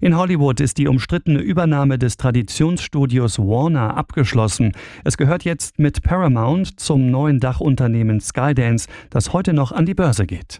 In Hollywood ist die umstrittene Übernahme des Traditionsstudios Warner abgeschlossen. Es gehört jetzt mit Paramount zum neuen Dachunternehmen Skydance, das heute noch an die Börse geht.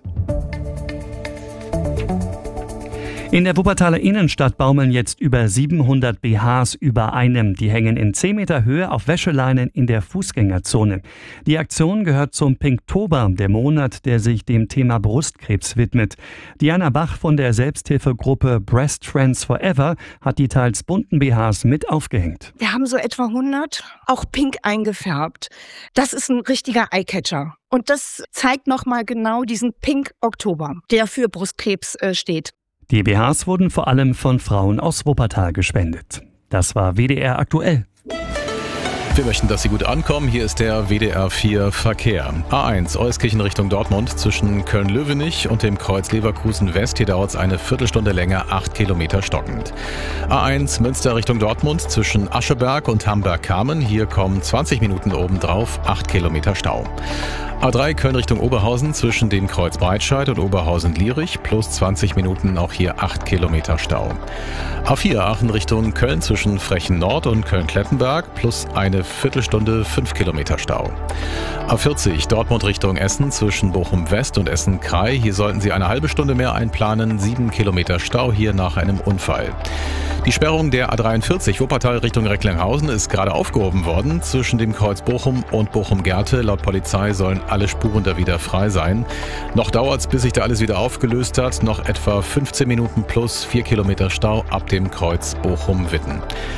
In der Wuppertaler Innenstadt baumeln jetzt über 700 BHs über einem. Die hängen in 10 Meter Höhe auf Wäscheleinen in der Fußgängerzone. Die Aktion gehört zum Pinktober, der Monat, der sich dem Thema Brustkrebs widmet. Diana Bach von der Selbsthilfegruppe Breast Trends Forever hat die teils bunten BHs mit aufgehängt. Wir haben so etwa 100, auch pink eingefärbt. Das ist ein richtiger Eyecatcher. Und das zeigt nochmal genau diesen Pink-Oktober, der für Brustkrebs steht. Die BHs wurden vor allem von Frauen aus Wuppertal gespendet. Das war WDR aktuell. Wir möchten, dass Sie gut ankommen. Hier ist der WDR 4 Verkehr. A1 Euskirchen Richtung Dortmund zwischen Köln-Löwenich und dem Kreuz Leverkusen West. Hier dauert es eine Viertelstunde länger, 8 Kilometer stockend. A1 Münster Richtung Dortmund zwischen Ascheberg und Hamburg-Kamen. Hier kommen 20 Minuten obendrauf, 8 Kilometer Stau. A3 Köln Richtung Oberhausen zwischen dem Kreuz Breitscheid und Oberhausen-Lierich plus 20 Minuten, auch hier 8 Kilometer Stau. A4 Aachen Richtung Köln zwischen Frechen Nord und Köln-Klettenberg plus eine Viertelstunde, 5 Kilometer Stau. A40 Dortmund Richtung Essen zwischen Bochum West und Essen-Kraai. Hier sollten Sie eine halbe Stunde mehr einplanen, 7 Kilometer Stau hier nach einem Unfall. Die Sperrung der A43 Wuppertal Richtung Recklinghausen ist gerade aufgehoben worden. Zwischen dem Kreuz Bochum und Bochum-Gerte. Laut Polizei sollen alle Spuren da wieder frei sein. Noch dauert es, bis sich da alles wieder aufgelöst hat. Noch etwa 15 Minuten plus 4 Kilometer Stau ab dem Kreuz Bochum-Witten.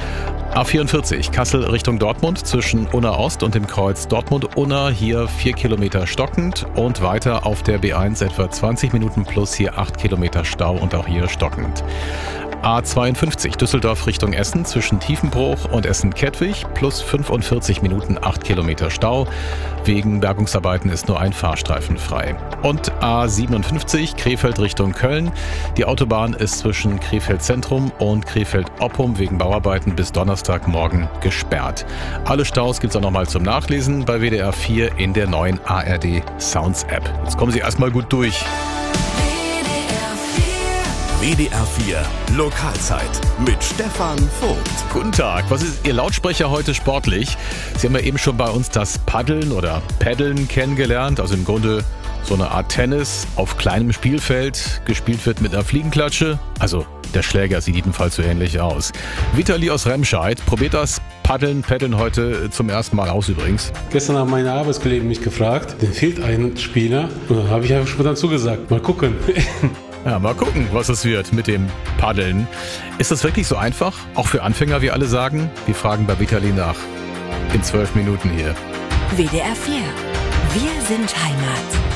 A44 Kassel Richtung Dortmund zwischen Unna Ost und dem Kreuz Dortmund-Unna. Hier 4 Kilometer stockend und weiter auf der B1 etwa 20 Minuten plus hier 8 Kilometer Stau und auch hier stockend. A52 Düsseldorf Richtung Essen zwischen Tiefenbruch und Essen-Kettwig plus 45 Minuten 8 Kilometer Stau. Wegen Bergungsarbeiten ist nur ein Fahrstreifen frei. Und A57 Krefeld Richtung Köln. Die Autobahn ist zwischen Krefeld Zentrum und Krefeld Oppum wegen Bauarbeiten bis Donnerstagmorgen gesperrt. Alle Staus gibt es auch nochmal zum Nachlesen bei WDR 4 in der neuen ARD Sounds App. Jetzt kommen Sie erstmal gut durch. WDR 4 Lokalzeit mit Stefan Vogt. Guten Tag, was ist Ihr Lautsprecher heute sportlich? Sie haben ja eben schon bei uns das Paddeln oder Paddeln kennengelernt, also im Grunde so eine Art Tennis auf kleinem Spielfeld, gespielt wird mit einer Fliegenklatsche. Also der Schläger sieht jedenfalls so ähnlich aus. Vitali aus Remscheid probiert das Paddeln heute zum ersten Mal aus übrigens. Gestern haben meine Arbeitskollegen mich gefragt, denn fehlt ein Spieler. Und dann habe ich einfach spontan zugesagt. Mal gucken. Ja, mal gucken, was es wird mit dem Paddeln. Ist das wirklich so einfach? Auch für Anfänger, wie alle sagen? Wir fragen bei Vitali nach. In 12 Minuten hier. WDR 4. Wir sind Heimat.